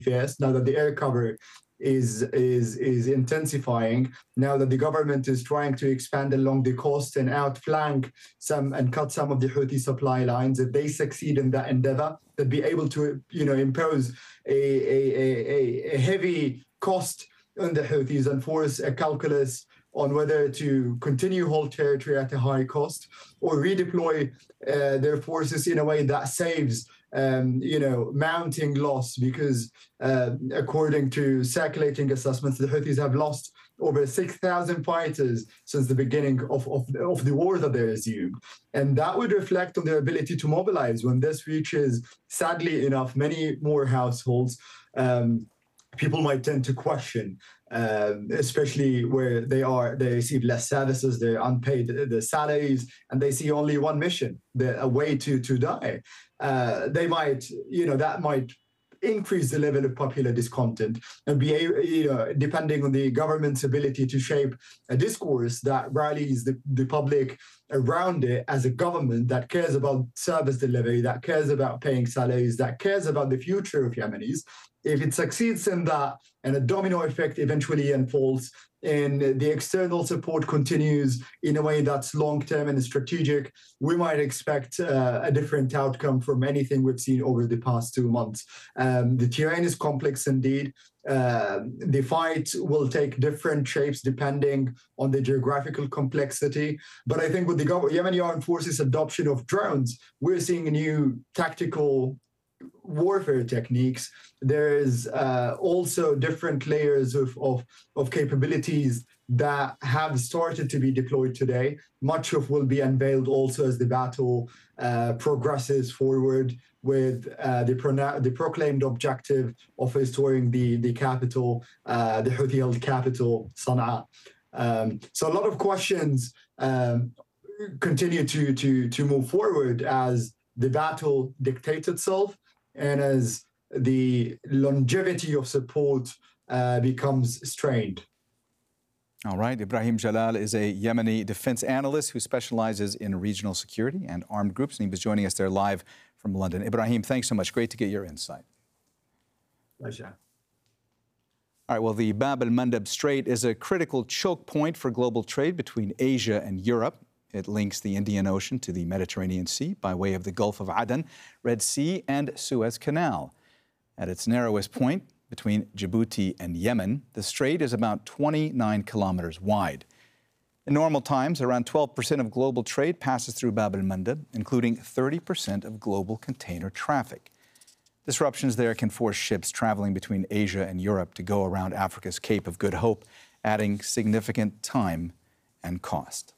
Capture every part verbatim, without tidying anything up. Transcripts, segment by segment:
face, now that the air cover is is is intensifying, now that the government is trying to expand along the coast and outflank some and cut some of the Houthi supply lines. If they succeed in that endeavor, they'll be able to, you know, impose a a, a, a heavy cost on the Houthis and force a calculus on whether to continue hold territory at a high cost or redeploy uh, their forces in a way that saves Um, you know, mounting loss, because uh, according to circulating assessments, the Houthis have lost over six thousand fighters since the beginning of, of, of the war that they resumed. And that would reflect on their ability to mobilize when this reaches, sadly enough, many more households. Um, people might tend to question, um, especially where they are, they receive less services, they're unpaid the salaries, and they see only one mission, the, a way to, to die. Uh, they might, you know, that might increase the level of popular discontent and be, you know, depending on the government's ability to shape a discourse that rallies the, the public around it as a government that cares about service delivery, that cares about paying salaries, that cares about the future of Yemenis. If it succeeds in that and a domino effect eventually unfolds and the external support continues in a way that's long-term and strategic, we might expect uh, a different outcome from anything we've seen over the past two months. Um, the terrain is complex indeed. Uh, the fight will take different shapes depending on the geographical complexity. But I think with the Yemeni Armed Forces adoption of drones, we're seeing new tactical warfare techniques. There is uh, also different layers of, of, of capabilities that have started to be deployed today. Much of will be unveiled also as the battle uh, progresses forward with uh, the, pro- the proclaimed objective of restoring the, the capital, uh, the Houthi-held capital, Sana'a. Um, so a lot of questions um, continue to, to, to move forward as the battle dictates itself and as the longevity of support uh, becomes strained. All right. Ibrahim Jalal is a Yemeni defense analyst who specializes in regional security and armed groups, and he was joining us there live from London. Ibrahim, thanks so much. Great to get your insight. Pleasure. All right. Well, the Bab el-Mandeb Strait is a critical choke point for global trade between Asia and Europe. It links the Indian Ocean to the Mediterranean Sea by way of the Gulf of Aden, Red Sea, and Suez Canal. At its narrowest point, between Djibouti and Yemen, the strait is about twenty-nine kilometers wide. In normal times, around twelve percent of global trade passes through Bab el-Mandeb, including thirty percent of global container traffic. Disruptions there can force ships traveling between Asia and Europe to go around Africa's Cape of Good Hope, adding significant time and cost.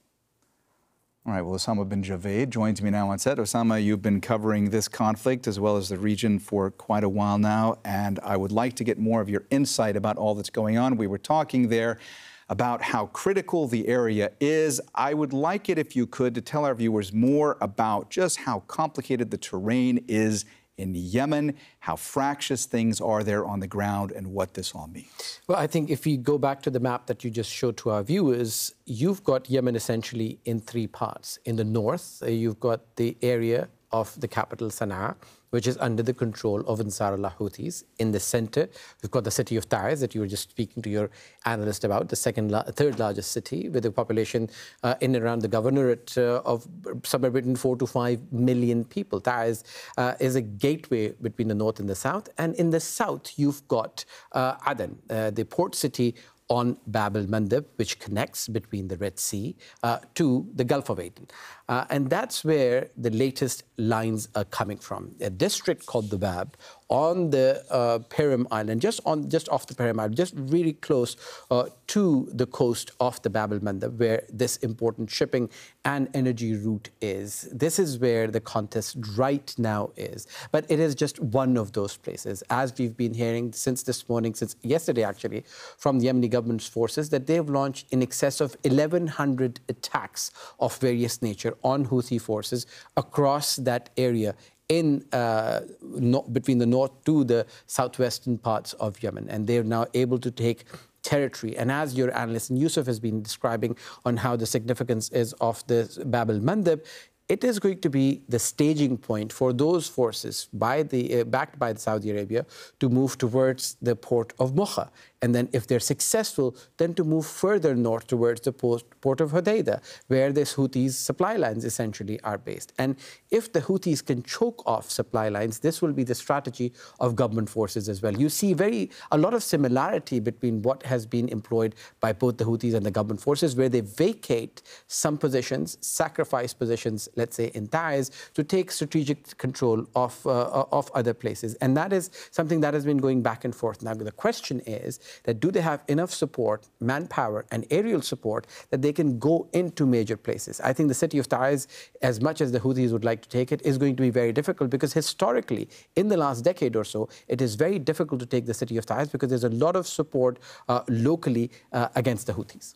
All right, well, Osama bin Javed joins me now on set. Osama, you've been covering this conflict as well as the region for quite a while now, and I would like to get more of your insight about all that's going on. We were talking there about how critical the area is. I would like it, if you could, to tell our viewers more about just how complicated the terrain is in Yemen, how fractious things are there on the ground, and what this all means. Well, I think if we go back to the map that you just showed to our viewers, you've got Yemen essentially in three parts. In the north, uh, you've got the area of the capital, Sana'a, which is under the control of Ansar Allah Houthis. In the center, we've got the city of Taiz that you were just speaking to your analyst about, the second, la third largest city with a population uh, in and around the governorate uh, of somewhere between four to five million people. Taiz uh, is a gateway between the north and the south. And in the south, you've got uh, Aden, uh, the port city on Bab el-Mandeb, which connects between the Red Sea uh, to the Gulf of Aden. Uh, and that's where the latest lines are coming from. A district called the Bab on the uh, Perim Island, just on just off the Perim Island, just really close uh, to the coast of the Bab el-Mandeb, where this important shipping and energy route is. This is where the contest right now is. But it is just one of those places, as we've been hearing since this morning, since yesterday actually, from the Yemeni government's forces, that they've launched in excess of eleven hundred attacks of various nature on Houthi forces across that area in uh, no, between the north to the southwestern parts of Yemen. And they're now able to take territory. And as your analyst Yusuf has been describing on how the significance is of this Bab el-Mandeb, it is going to be the staging point for those forces by the, uh, backed by Saudi Arabia to move towards the port of Mocha. And then if they're successful, then to move further north towards the port of Hodeidah, where this Houthis supply lines essentially are based. And if the Houthis can choke off supply lines, this will be the strategy of government forces as well. You see very a lot of similarity between what has been employed by both the Houthis and the government forces, where they vacate some positions, sacrifice positions, let's say in Taiz, to take strategic control of, uh, of other places. And that is something that has been going back and forth. Now, the question is that do they have enough support, manpower, and aerial support that they can go into major places? I think the city of Taiz, as much as the Houthis would like to take it, is going to be very difficult because historically, in the last decade or so, it is very difficult to take the city of Taiz because there's a lot of support uh, locally uh, against the Houthis.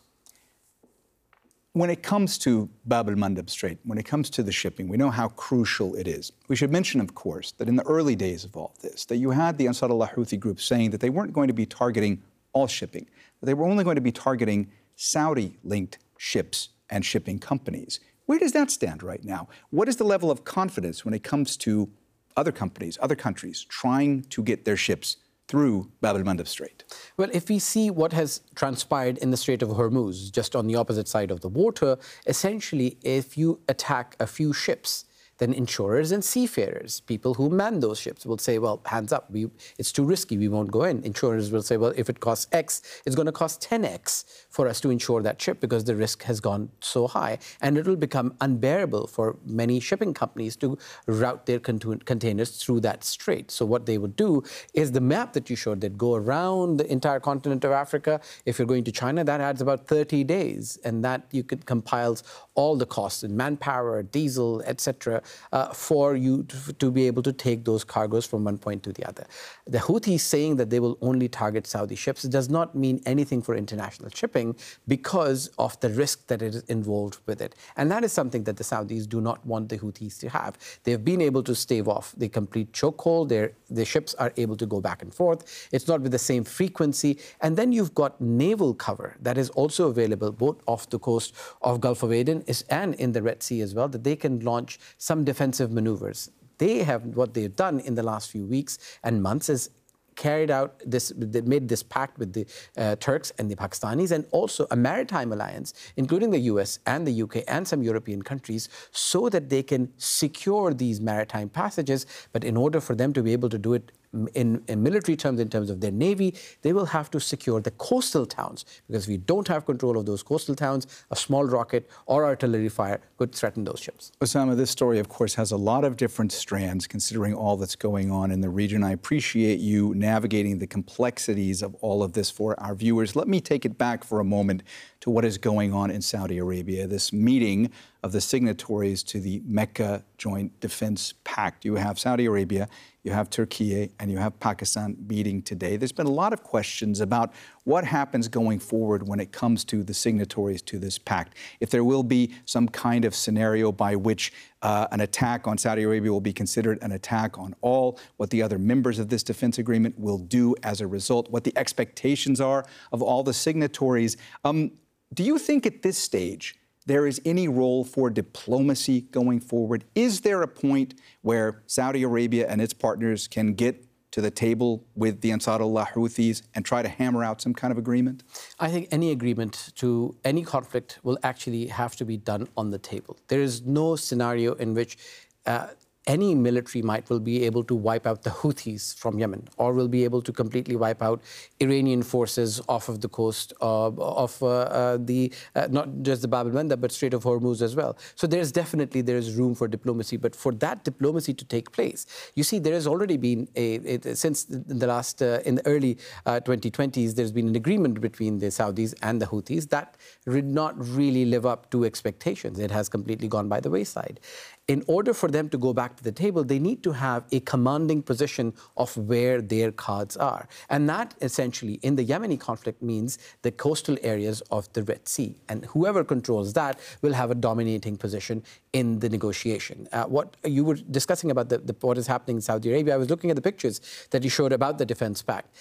When it comes to Bab al-Mandab Strait, when it comes to the shipping, we know how crucial it is. We should mention, of course, that in the early days of all this, that you had the Ansarullah Houthi group saying that they weren't going to be targeting all shipping, that they were only going to be targeting Saudi-linked ships and shipping companies. Where does that stand right now? What is the level of confidence when it comes to other companies, other countries, trying to get their ships through Bab al-Mandab Strait? Well, if we see what has transpired in the Strait of Hormuz, just on the opposite side of the water, essentially, if you attack a few ships, then insurers and seafarers, people who man those ships, will say, well, hands up, we, it's too risky, we won't go in. Insurers will say, well, if it costs X, it's going to cost ten X for us to insure that ship because the risk has gone so high. And it will become unbearable for many shipping companies to route their containers through that strait. So what they would do is the map that you showed that go around the entire continent of Africa. If you're going to China, that adds about thirty days. And that you could compiles all the costs in manpower, diesel, et cetera, Uh, for you to, to be able to take those cargoes from one point to the other. The Houthis saying that they will only target Saudi ships does not mean anything for international shipping because of the risk that is involved with it. And that is something that the Saudis do not want the Houthis to have. They've been able to stave off the complete chokehold. Their, their ships are able to go back and forth. It's not with the same frequency. And then you've got naval cover that is also available both off the coast of Gulf of Aden and in the Red Sea as well, that they can launch some defensive maneuvers. They have, what they've done in the last few weeks and months is carried out this, they made this pact with the uh, Turks and the Pakistanis and also a maritime alliance, including the U S and the U K and some European countries, so that they can secure these maritime passages. But in order for them to be able to do it in, in military terms, in terms of their navy, they will have to secure the coastal towns, because if we don't have control of those coastal towns, a small rocket or artillery fire could threaten those ships. Osama, this story, of course, has a lot of different strands considering all that's going on in the region. I appreciate you navigating the complexities of all of this for our viewers. Let me take it back for a moment to what is going on in Saudi Arabia, this meeting of the signatories to the Mecca Joint Defense Pact. You have Saudi Arabia, you have Turkey, and you have Pakistan meeting today. There's been a lot of questions about what happens going forward when it comes to the signatories to this pact. If there will be some kind of scenario by which uh, an attack on Saudi Arabia will be considered an attack on all, what the other members of this defense agreement will do as a result, what the expectations are of all the signatories. Um, do you think at this stage there is any role for diplomacy going forward? Is there a point where Saudi Arabia and its partners can get to the table with the Ansarullah Houthis and try to hammer out some kind of agreement? I think any agreement to any conflict will actually have to be done on the table. There is no scenario in which uh, any military might will be able to wipe out the Houthis from Yemen, or will be able to completely wipe out Iranian forces off of the coast uh, of uh, uh, the, uh, not just the Bab al-Mandab, but Strait of Hormuz as well. So there's definitely, there is room for diplomacy, but for that diplomacy to take place, you see, there has already been, a, a since the last, uh, in the early uh, twenty twenties, there's been an agreement between the Saudis and the Houthis that did not really live up to expectations. It has completely gone by the wayside. In order for them to go back to the table, they need to have a commanding position of where their cards are. And that essentially in the Yemeni conflict means the coastal areas of the Red Sea. And whoever controls that will have a dominating position in the negotiation. Uh, what you were discussing about the, the, what is happening in Saudi Arabia, I was looking at the pictures that you showed about the defense pact.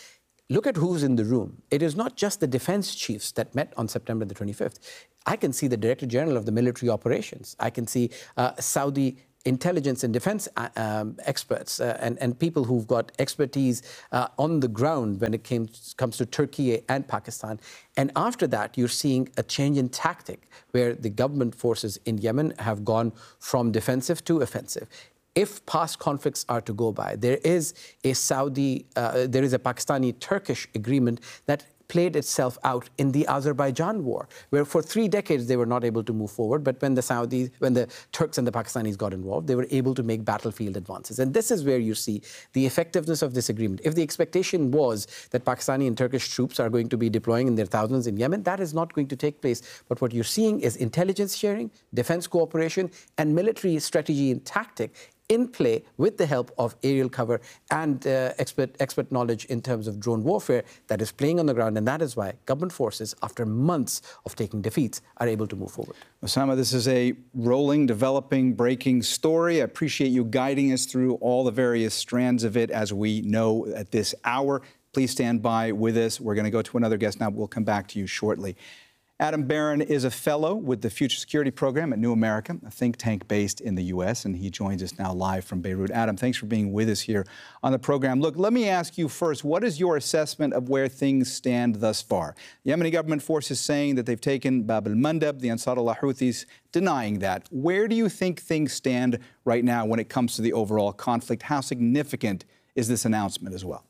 look at who's in the room. It is not just the defense chiefs that met on September the twenty-fifth. I can see the Director General of the military operations. I can see uh, Saudi intelligence and defense uh, um, experts uh, and, and people who've got expertise uh, on the ground when it came, comes to Turkey and Pakistan. And after that, you're seeing a change in tactic where the government forces in Yemen have gone from defensive to offensive. If past conflicts are to go by, there is a Saudi, uh, there is a Pakistani-Turkish agreement that played itself out in the Azerbaijan war, where for three decades they were not able to move forward. But when the Saudis, when the Turks and the Pakistanis got involved, they were able to make battlefield advances. And this is where you see the effectiveness of this agreement. If the expectation was that Pakistani and Turkish troops are going to be deploying in their thousands in Yemen, that is not going to take place. But what you're seeing is intelligence sharing, defense cooperation, and military strategy and tactic in play with the help of aerial cover and uh, expert, expert knowledge in terms of drone warfare that is playing on the ground. And that is why government forces, after months of taking defeats, are able to move forward. Osama, this is a rolling, developing, breaking story. I appreciate you guiding us through all the various strands of it as we know at this hour. Please stand by with us. We're going to go to another guest now. We'll come back to you shortly. Adam Baron is a fellow with the Future Security Program at New America, a think tank based in the U S, and he joins us now live from Beirut. Adam, thanks for being with us here on the program. Look, let me ask you first, what is your assessment of where things stand thus far? The Yemeni government forces saying that they've taken Bab al-Mandab, the Ansarullah Houthis denying that. Where do you think things stand right now when it comes to the overall conflict? How significant is this announcement as well?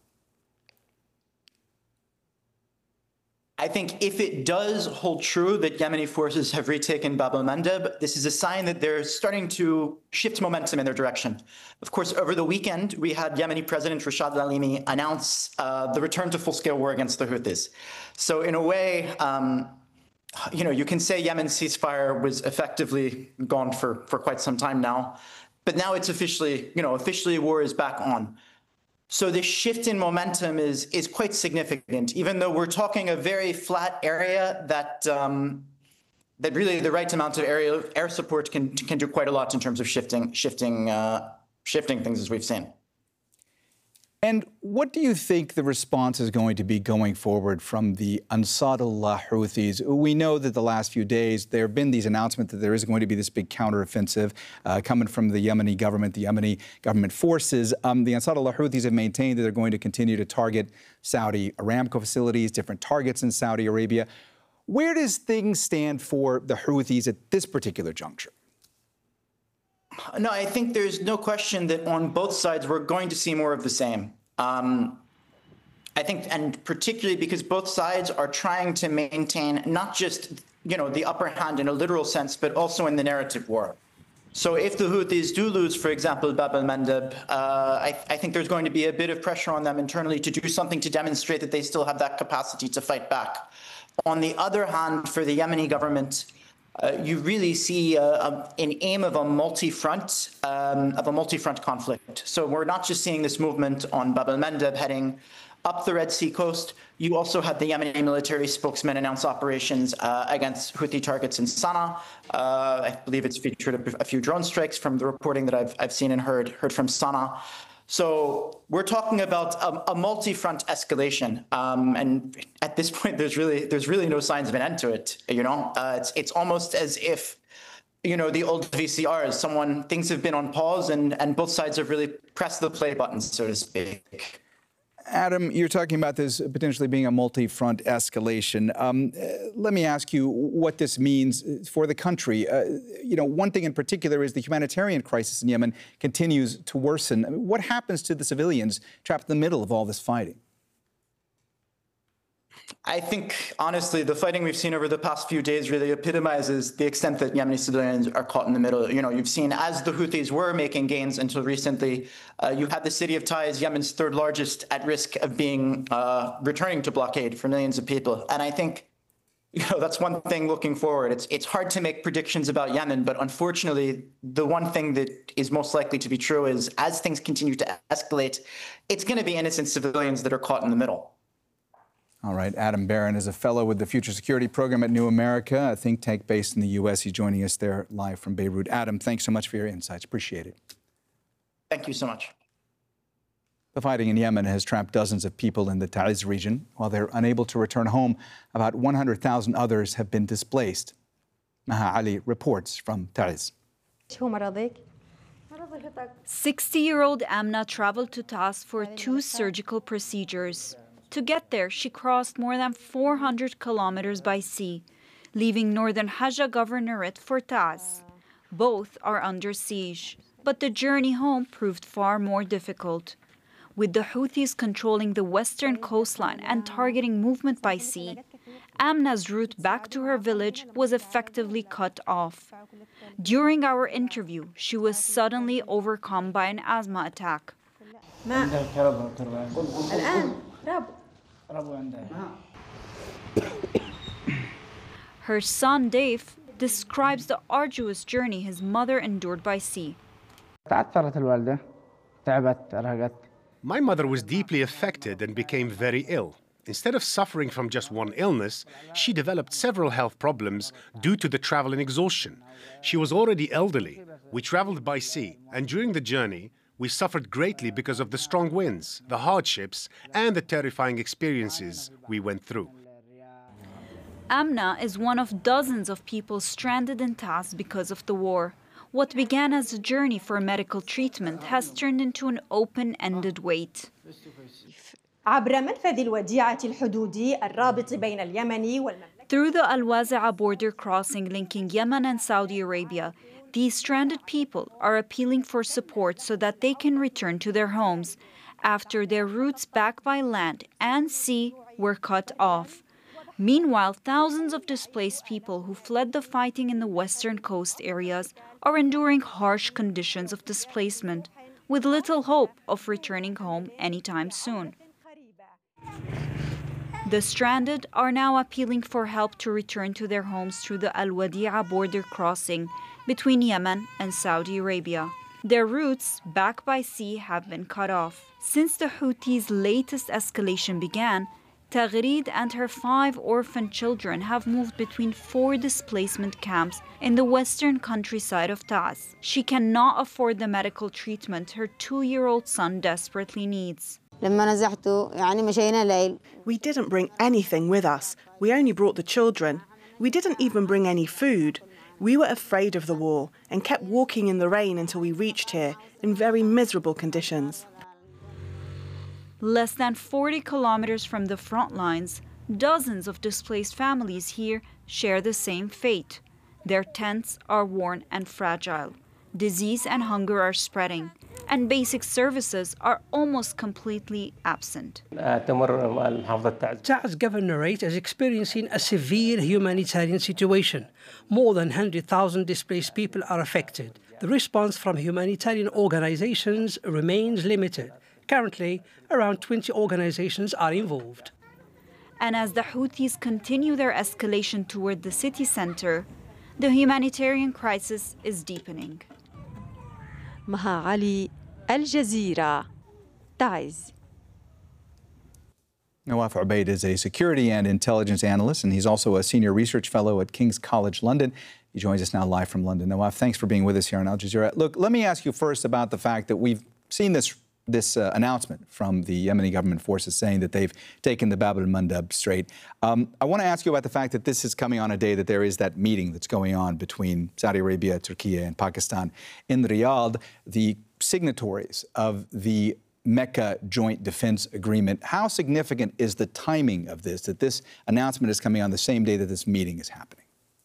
I think if it does hold true that Yemeni forces have retaken Bab al-Mandab, this is a sign that they're starting to shift momentum in their direction. Of course, over the weekend, we had Yemeni President Rashad al-Alimi announce uh, the return to full-scale war against the Houthis. So in a way, um, you know, you can say Yemen's ceasefire was effectively gone for, for quite some time now, but now it's officially, you know, officially war is back on. So this shift in momentum is, is quite significant, even though we're talking a very flat area that, um, that really the right amount of air, air support can, can do quite a lot in terms of shifting, shifting, uh, shifting things as we've seen. And what do you think the response is going to be going forward from the Ansarullah Houthis? We know that the last few days there have been these announcements that there is going to be this big counteroffensive uh, coming from the Yemeni government, the Yemeni government forces. Um, the Ansarullah Houthis have maintained that they're going to continue to target Saudi Aramco facilities, different targets in Saudi Arabia. Where does things stand for the Houthis at this particular juncture? No, I think there's no question that on both sides we're going to see more of the same. Um, I think, and particularly because both sides are trying to maintain not just, you know, the upper hand in a literal sense, but also in the narrative war. So if the Houthis do lose, for example, Bab al-Mandab, uh, I, I think there's going to be a bit of pressure on them internally to do something to demonstrate that they still have that capacity to fight back. On the other hand, for the Yemeni government, Uh, you really see uh, a, an aim of a multi-front um, of a multi-front conflict. So we're not just seeing this movement on Bab al-Mandab heading up the Red Sea coast. You also had the Yemeni military spokesman announce operations uh, against Houthi targets in Sana'a. Uh, I believe it's featured a, a few drone strikes from the reporting that I've I've seen and heard heard from Sana'a. So we're talking about a, a multi-front escalation, um, and at this point, there's really there's really no signs of an end to it. You know, uh, it's it's almost as if, you know, the old V C Rs. Someone things have been on pause, and and both sides have really pressed the play button, so to speak. Adam, you're talking about this potentially being a multi-front escalation. Um, let me ask you what this means for the country. Uh, you know, one thing in particular is the humanitarian crisis in Yemen continues to worsen. I mean, what happens to the civilians trapped in the middle of all this fighting? I think, honestly, the fighting we've seen over the past few days really epitomizes the extent that Yemeni civilians are caught in the middle. You know, you've seen, as the Houthis were making gains until recently, uh, you had the city of Taiz, Yemen's third largest, at risk of being uh, returning to blockade for millions of people. And I think, you know, that's one thing looking forward. It's it's hard to make predictions about Yemen, but unfortunately, the one thing that is most likely to be true is as things continue to escalate, it's going to be innocent civilians that are caught in the middle. All right, Adam Baron is a fellow with the Future Security Program at New America, a think tank based in the U S. He's joining us there live from Beirut. Adam, thanks so much for your insights. Appreciate it. Thank you so much. The fighting in Yemen has trapped dozens of people in the Taiz region. While they're unable to return home, about one hundred thousand others have been displaced. Maha Ali reports from Taiz. sixty-year-old Amna traveled to Taiz for two surgical procedures. To get there, she crossed more than four hundred kilometers by sea, leaving northern Hajj Governorate for Taiz. Both are under siege, but the journey home proved far more difficult. With the Houthis controlling the western coastline and targeting movement by sea, Amna's route back to her village was effectively cut off. During our interview, she was suddenly overcome by an asthma attack. Her son Dave describes the arduous journey his mother endured by sea. My mother was deeply affected and became very ill. Instead of suffering from just one illness, she developed several health problems due to the travel and exhaustion. She was already elderly. We traveled by sea, and during the journey, we suffered greatly because of the strong winds, the hardships, and the terrifying experiences we went through. Amna is one of dozens of people stranded in Taiz because of the war. What began as a journey for medical treatment has turned into an open-ended wait. Through the Al-Wazi'a border crossing linking Yemen and Saudi Arabia, these stranded people are appealing for support so that they can return to their homes after their routes back by land and sea were cut off. Meanwhile, thousands of displaced people who fled the fighting in the western coast areas are enduring harsh conditions of displacement, with little hope of returning home anytime soon. The stranded are now appealing for help to return to their homes through the Al-Wadi'a border crossing between Yemen and Saudi Arabia. Their routes back by sea have been cut off. Since the Houthis' latest escalation began, Taghreed and her five orphan children have moved between four displacement camps in the western countryside of Taiz. She cannot afford the medical treatment her two-year-old son desperately needs. We didn't bring anything with us. We only brought the children. We didn't even bring any food. We were afraid of the war and kept walking in the rain until we reached here in very miserable conditions. Less than forty kilometers from the front lines, dozens of displaced families here share the same fate. Their tents are worn and fragile. Disease and hunger are spreading, and basic services are almost completely absent. Taiz Governorate is experiencing a severe humanitarian situation. More than one hundred thousand displaced people are affected. The response from humanitarian organizations remains limited. Currently, around twenty organizations are involved. And as the Houthis continue their escalation toward the city center, the humanitarian crisis is deepening. Maha Ali, Al Jazeera, Taiz. Nawaf Ubaid is a security and intelligence analyst, and he's also a senior research fellow at King's College London. He joins us now live from London. Nawaf, thanks for being with us here on Al Jazeera. Look, let me ask you first about the fact that we've seen this this uh, announcement from the Yemeni government forces saying that they've taken the Bab al-Mandab Strait. Um, I want to ask you about the fact that this is coming on a day that there is that meeting that's going on between Saudi Arabia, Turkey, and Pakistan in Riyadh, the signatories of the Mecca Joint Defense Agreement. How significant is the timing of this, that this announcement is coming on the same day that this meeting is happening?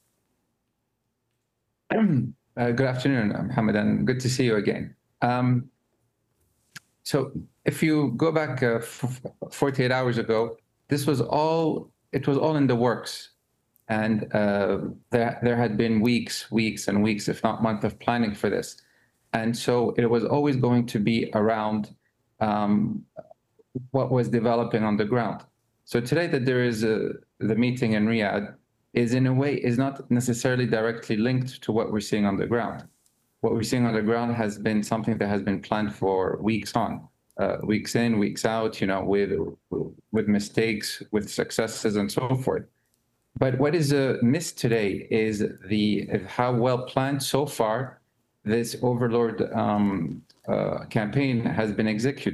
Uh, good afternoon, Mohammed, and good to see you again. Um, So if you go back uh, forty-eight hours ago, this was all, it was all in the works. And uh, there, there had been weeks, weeks and weeks, if not months of planning for this. And so it was always going to be around um, what was developing on the ground. So today that there is a, the meeting in Riyadh is in a way, is not necessarily directly linked to what we're seeing on the ground. What we're seeing on the ground has been something that has been planned for weeks on, uh, weeks in, weeks out, you know, with with mistakes, with successes, and so forth. But what is uh, missed today is the how well planned so far this Overlord um, uh, campaign has been executed.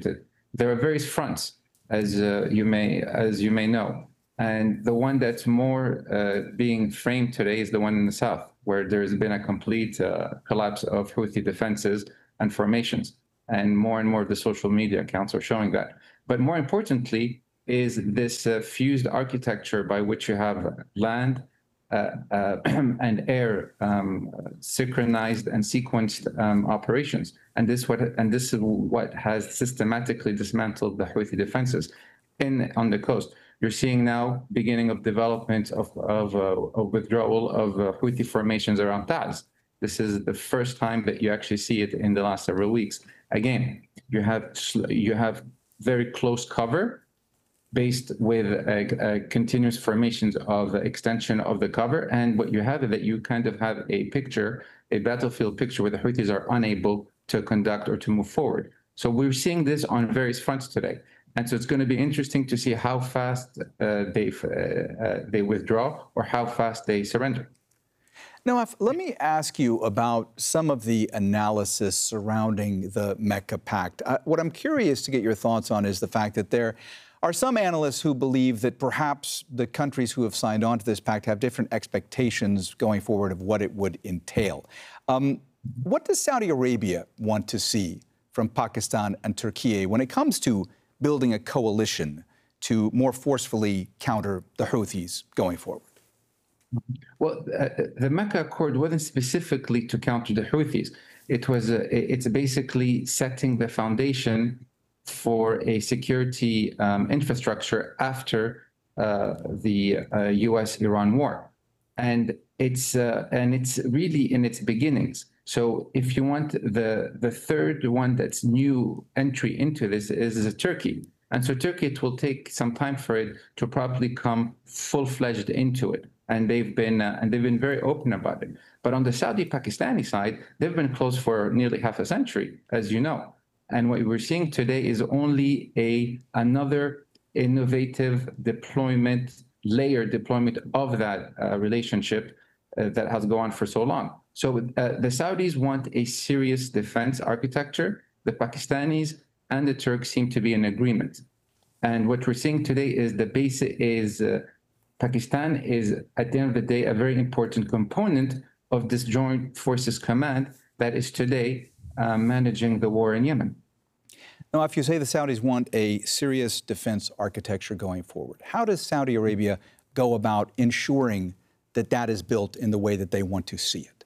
there are various fronts, as uh, you may as you may know. And the one that's more uh, being framed today is the one in the south, where there's been a complete uh, collapse of Houthi defenses and formations. And more and more of the social media accounts are showing that. But more importantly is this uh, fused architecture by which you have land uh, uh, and air um, synchronized and sequenced um, operations. And this what and this is what has systematically dismantled the Houthi defenses in on the coast. You're seeing now beginning of development of of, uh, of withdrawal of uh, Houthi formations around Taz. This is the first time that you actually see it in the last several weeks. Again, you have you have very close cover, based with a, a continuous formations of extension of the cover, and what you have is that you kind of have a picture, a battlefield picture, where the Houthis are unable to conduct or to move forward. So we're seeing this on various fronts today. And so it's going to be interesting to see how fast uh, they, uh, uh, they withdraw or how fast they surrender. Nawaf, let me ask you about some of the analysis surrounding the Mecca Pact. Uh, what I'm curious to get your thoughts on is the fact that there are some analysts who believe that perhaps the countries who have signed on to this pact have different expectations going forward of what it would entail. Um, what does Saudi Arabia want to see from Pakistan and Turkey when it comes to building a coalition to more forcefully counter the Houthis going forward? Well, uh, the Mecca Accord wasn't specifically to counter the Houthis. It was uh, it's basically setting the foundation for a security um, infrastructure after uh, the uh, U S Iran war, and it's uh, and it's really in its beginnings. So, if you want, the the third one that's new entry into this is, is Turkey, and so Turkey, it will take some time for it to properly come full-fledged into it. And they've been uh, and they've been very open about it. But on the Saudi-Pakistani side, they've been close for nearly half a century, as you know. And what we're seeing today is only a another innovative deployment, layer deployment of that uh, relationship uh, that has gone on for so long. So uh, the Saudis want a serious defense architecture. The Pakistanis and the Turks seem to be in agreement. And what we're seeing today is the base is. Uh, Pakistan is, at the end of the day, a very important component of this Joint Forces Command that is today uh, managing the war in Yemen. Now, if you say the Saudis want a serious defense architecture going forward, how does Saudi Arabia go about ensuring that that is built in the way that they want to see it?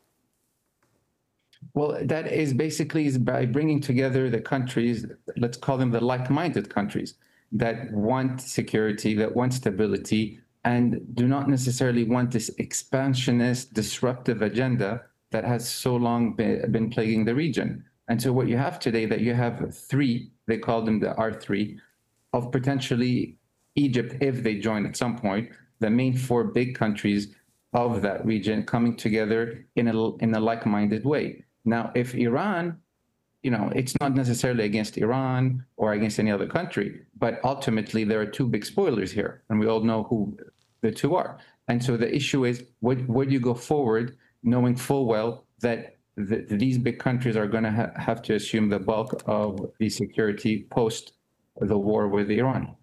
Well, that is basically is by bringing together the countries, let's call them the like-minded countries, that want security, that want stability, and do not necessarily want this expansionist, disruptive agenda that has so long been, been plaguing the region. And so what you have today, that you have three, they call them the R three, of potentially Egypt, if they join at some point, the main four big countries of that region coming together in a, in a like-minded way. Now, if Iran, you know, it's not necessarily against Iran or against any other country, but ultimately there are two big spoilers here, and we all know who the two are. And so the issue is, where, where do you go forward, knowing full well that the, these big countries are going to ha have to assume the bulk of the security post the war with Iran?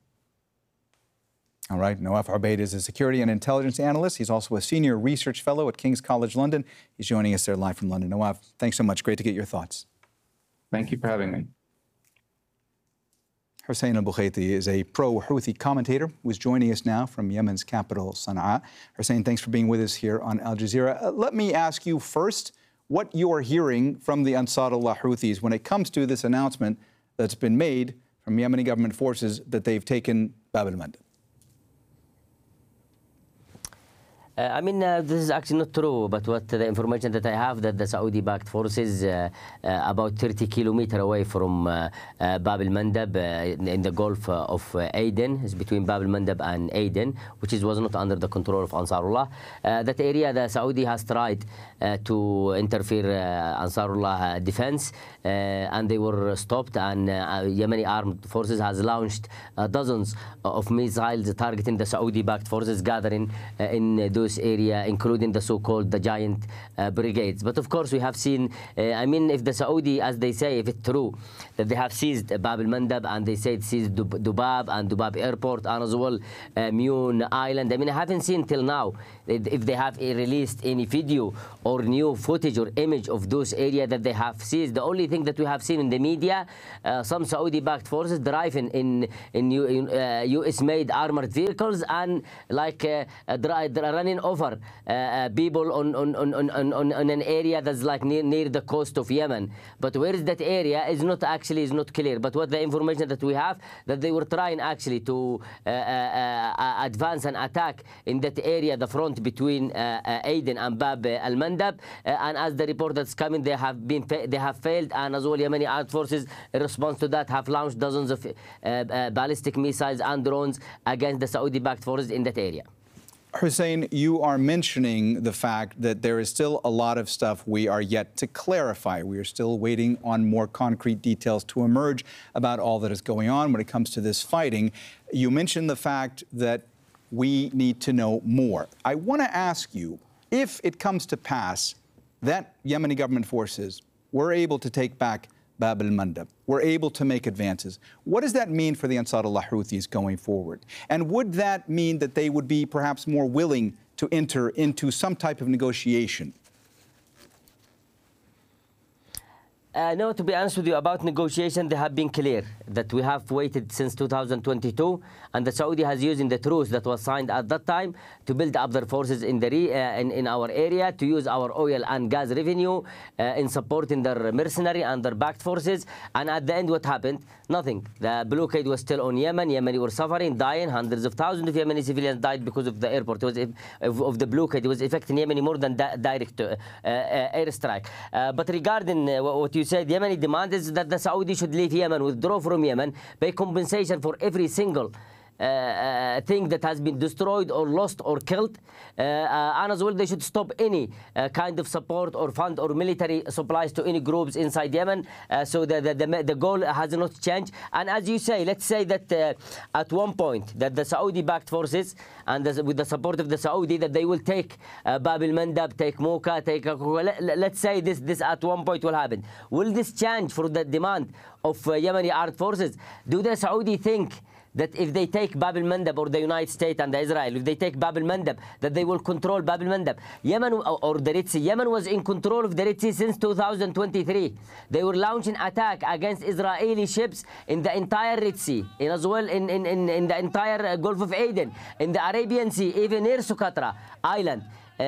All right, Nawaf Ubaid is a security and intelligence analyst. He's also a senior research fellow at King's College London. He's joining us there live from London. Nawaf, thanks so much. Great to get your thoughts. Thank you for having me. Hussein al-Bukhaiti is a pro-Houthi commentator who is joining us now from Yemen's capital, Sana'a. Hussein, thanks for being with us here on Al Jazeera. Uh, let me ask you first what you're hearing from the Ansarullah Houthis when it comes to this announcement that's been made from Yemeni government forces that they've taken Bab al-Mandab. Uh, I mean, uh, this is actually not true, but what the information that I have, that the Saudi-backed forces uh, uh, about thirty kilometers away from uh, uh, Bab al-Mandab uh, in, in the Gulf uh, of uh, Aden, is between Bab al-Mandab and Aden, which is, was not under the control of Ansarullah. Uh, that area, the Saudi has tried uh, to interfere uh, Ansarullah uh, defense, uh, and they were stopped, and uh, Yemeni armed forces has launched uh, dozens of missiles targeting the Saudi-backed forces gathering uh, in uh, those those areas, including the so-called the giant uh, brigades. But of course, we have seen, uh, I mean, if the Saudi, as they say, if it's true, that they have seized Bab al-Mandab and they say it seized Dub Dubab and Dubab Airport and as well uh, Mune Island. I mean, I haven't seen till now if they have released any video or new footage or image of those areas that they have seized. The only thing that we have seen in the media, uh, some Saudi-backed forces driving in in, in uh, U S-made armored vehicles and like uh, running over uh, uh, people on on, on, on, on on an area that's like near near the coast of Yemen. But where is that area is not actually is not clear. But what the information that we have, that they were trying actually to uh, uh, uh, advance and attack in that area, the front between uh, uh, Aden and Bab al-Mandab, uh, and as the report that's coming, they have been they have failed, and as well Yemeni armed forces in response to that have launched dozens of uh, uh, ballistic missiles and drones against the Saudi-backed forces in that area. Hussein, you are mentioning the fact that there is still a lot of stuff we are yet to clarify. We are still waiting on more concrete details to emerge about all that is going on when it comes to this fighting. You mentioned the fact that we need to know more. I want to ask you, if it comes to pass that Yemeni government forces were able to take back Bab al-Mandab, were able to make advances, what does that mean for the Ansarullah Houthis going forward? And would that mean that they would be perhaps more willing to enter into some type of negotiation? Uh, no, to be honest with you, about negotiation, they have been clear that we have waited since two thousand twenty-two, and the Saudi has used the truce that was signed at that time to build up their forces in the re, uh, in, in our area, to use our oil and gas revenue uh, in supporting their mercenary and their backed forces. And at the end, what happened? Nothing. The blockade was still on Yemen. Yemeni were suffering, dying. Hundreds of thousands of Yemeni civilians died because of the airport. It was of, of the blockade. It was affecting Yemeni more than di direct uh, uh, airstrike. Uh, but regarding uh, what you said, Yemeni demand is that the Saudi should leave Yemen, withdraw from Yemen, pay compensation for every single Uh, uh, thing that has been destroyed or lost or killed, uh, uh, and as well they should stop any uh, kind of support or fund or military supplies to any groups inside Yemen. Uh, so the, the, the, the goal has not changed. And as you say, let's say that uh, at one point that the Saudi-backed forces and the, with the support of the Saudi, that they will take uh, Bab al-Mandab, take Mocha, take uh, let's say this this at one point will happen. Will this change for the demand of uh, Yemeni armed forces? Do the Saudi think that if they take Bab al-Mandab, or the United States and Israel, if they take Bab al-Mandab, that they will control Bab al-Mandab? Yemen or the Red Sea, Yemen was in control of the Red Sea since two thousand twenty-three. They were launching attack against Israeli ships in the entire Red Sea, and as well in, in, in, in the entire Gulf of Aden, in the Arabian Sea, even near Socotra Island. Uh,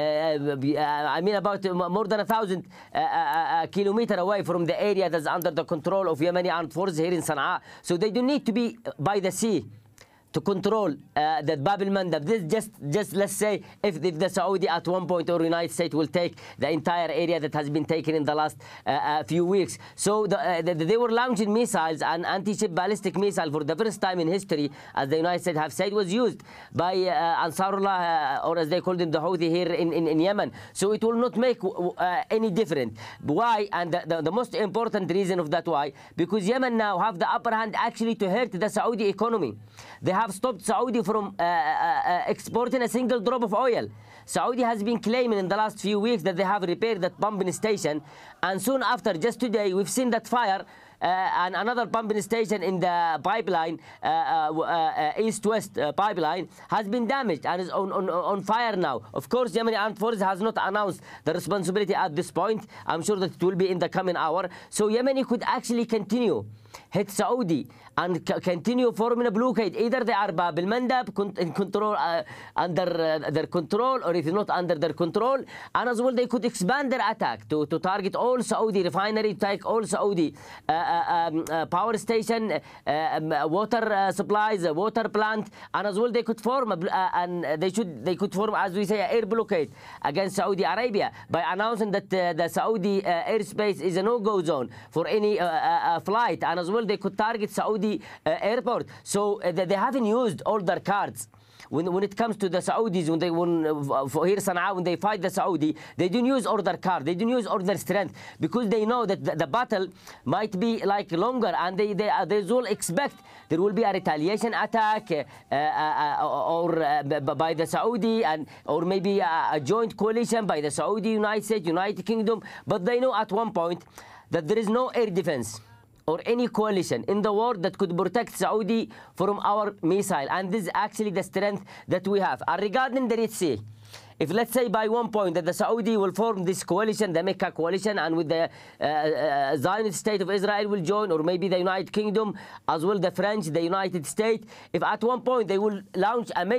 I mean, about more than a thousand uh, uh, kilometers away from the area that's under the control of Yemeni armed forces here in Sana'a. So they do need to be by the sea to control uh, that Bab al-Mandab. This just, just let's say, if, if the Saudi at one point or United States will take the entire area that has been taken in the last uh, uh, few weeks. So the, uh, the, they were launching missiles, and anti-ship ballistic missile for the first time in history, as the United States have said, was used by uh, Ansarullah, uh, or as they call them, the Houthi here in, in, in Yemen. So it will not make uh, any difference. Why? And the, the, the most important reason of that why, because Yemen now have the upper hand actually to hurt the Saudi economy. They have stopped Saudi from uh, uh, exporting a single drop of oil. Saudi has been claiming in the last few weeks that they have repaired that pumping station, and soon after, just today, we've seen that fire uh, and another pumping station in the pipeline, uh, uh, uh, east-west uh, pipeline, has been damaged and is on, on, on fire now. Of course, Yemeni armed forces has not announced the responsibility at this point. I'm sure that it will be in the coming hour. So Yemeni could actually continue hit Saudi and continue forming a blockade. Either they are Bab al-Mandab con in control, uh, under uh, their control, or if not under their control, and as well they could expand their attack to, to target all Saudi refinery, take all Saudi uh, uh, um, uh, power station, uh, um, water uh, supplies, uh, water plant, and as well they could form a, uh, and they should they could form, as we say, an air blockade against Saudi Arabia by announcing that uh, the Saudi uh, airspace is a no-go zone for any uh, uh, flight, and as well they could target Saudi uh, airport. So uh, they, they haven't used all their cards. When, when it comes to the Saudis, when they when uh, for here Sana'a, when they fight the Saudi, they don't use all their card, they don't use all their strength, because they know that the, the battle might be like longer, and they they, uh, they will expect there will be a retaliation attack uh, uh, uh, or uh, by the Saudi, and or maybe a, a joint coalition by the Saudi, United States, United Kingdom. But they know at one point that there is no air defense or any coalition in the world that could protect Saudi from our missile. And this is actually the strength that we have. And regarding the Red Sea, if let's say by one point that the Saudi will form this coalition, the Mecca coalition, and with the uh, uh, Zionist state of Israel will join, or maybe the United Kingdom, as well the French, the United States, if at one point they will launch a major